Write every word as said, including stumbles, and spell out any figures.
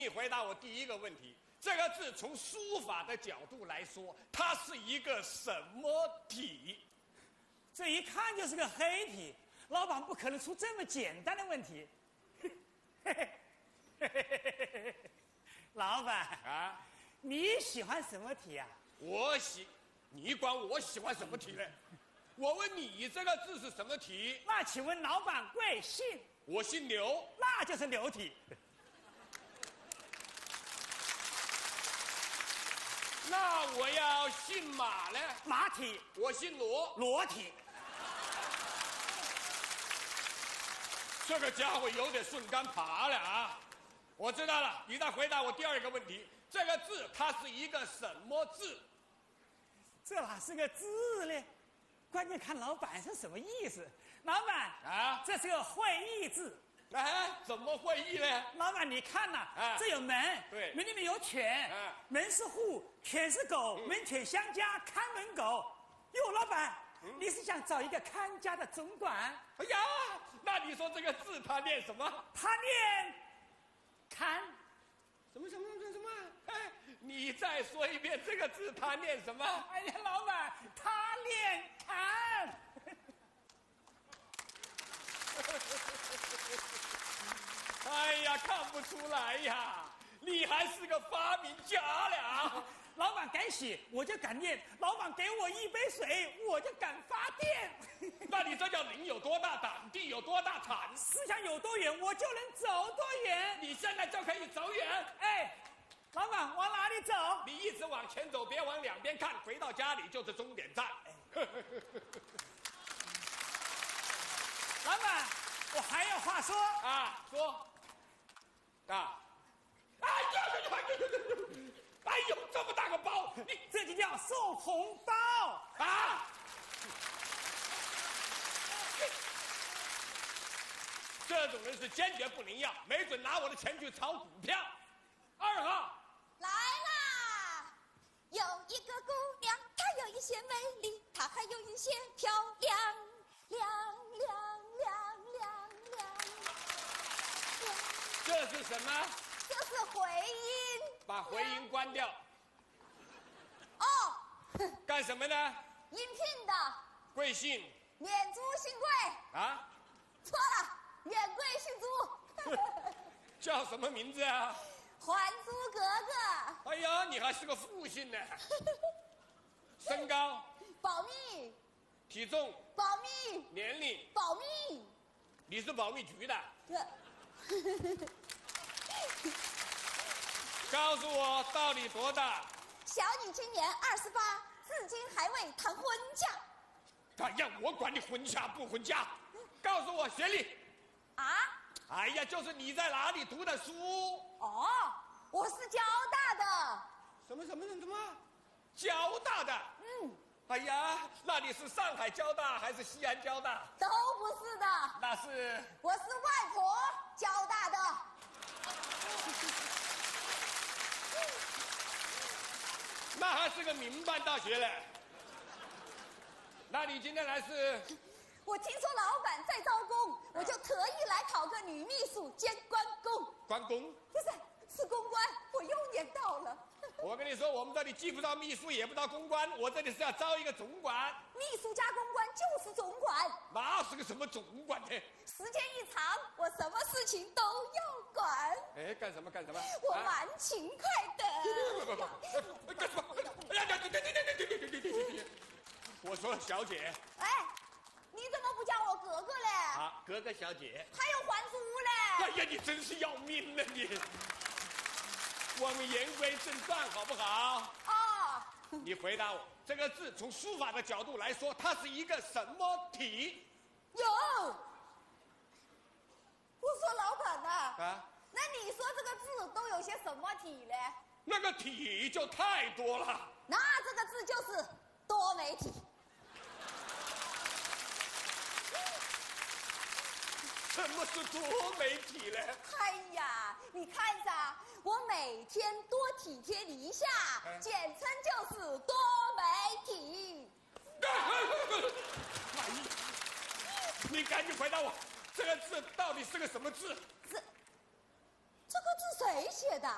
你回答我第一个问题，这个字从书法的角度来说，它是一个什么体？ 这一看就是个黑体，老板不可能出这么简单的问题。老板啊， 你喜欢什么体啊？ 我喜，你管我喜欢什么体呢？我问你这个字是什么体？ 那请问老板贵姓？ 我姓刘， 那就是刘体。 那我要姓马呢？ 马体。 我姓罗， 罗体。 这个家伙有点顺杆爬了啊！我知道了，你再回答我第二个问题，这个字它是一个什么字？ 这哪是个字呢？关键看老板是什么意思。老板啊， 这是个会意字。 哎，怎么会意呢？ 老板，你看呐、 啊， 这有门， 对， 门里面有犬， 啊， 门是户，犬是狗， 嗯、 门犬相加，看门狗。哟，老板，嗯、你是想找一个看家的总管？ 哎呀，那你说这个字他念什么？ 他念看。 什么什么什么什么？哎，你再说一遍这个字他念什么？ 哎呀，老板，他念看。 哎呀，看不出来呀，你还是个发明家了。 老板敢写，我就敢念；老板给我一杯水，我就敢发电。 那你这叫人有多大胆，地有多大产， 思想有多远，我就能走多远。 你现在就可以走远。 哎，老板往哪里走？ 你一直往前走，别往两边看，回到家里就是终点站。 老板，我还有话说啊，说啊！哎呦呦呦呦呦！哎呦，这么大个包，你这就叫送红包啊！这种人是坚决不能要，没准拿我的钱去炒股票。二号来啦！有一个姑娘，她有一些美丽，她还有一些漂亮，亮亮亮亮亮。 这是什么？ 这是回音。 把回音关掉。 哦。 干什么呢？ 应聘的。 贵姓？ 免租姓贵。 啊？ 错了，免贵姓租。 叫什么名字啊？ 还租格格。 哎呀，你还是个复姓呢。身高？ 保密。 体重？ 保密。 年龄？ 保密。 你是保密局的？告诉我到底多大？ 小女今年二十八，至今还未谈婚嫁。 哎呀，我管你婚嫁不婚嫁！告诉我学历。 啊？ 哎呀，就是你在哪里读的书？ 哦，我是交大的。 什么什么什么？交大的？ 嗯。 哎呀，那你是上海交大还是西安交大？ 都不是的。 那是？ 我是外婆交大的。 那还是个民办大学嘞。那你今天来是？ 我听说老板在招工，我就特意来考个女秘书兼关公。 关公？ 不是，是公关，我又年到了。 我跟你说，我们这里既不招秘书，也不招公关，我这里是要招一个总管。 秘书加公关就是总管。 那是个什么总管呢？ 时间一长，我什么事情都要管。 哎，干什么干什么？ 我蛮勤快的。 不不不，干什么？哎呀，对对对对对对对对对对！我说小姐。 哎，你怎么不叫我格格嘞？ 啊，格格小姐。 还有还租嘞？ 哎呀，你真是要命了你！我们言归正传，好不好？ 哦。 你回答我，这个字从书法的角度来说，它是一个什么体？ 有。我说老板呐。 啊。 那你说这个字都有些什么体嘞？ 那个体就太多了。 那这个字就是多媒体。 什么是多媒体呢？ 哎呀，你看着，我每天多体贴你一下，哎、简称就是多媒体。 哎呀，你赶紧回答我，这个字到底是个什么字？ 这这个字谁写的？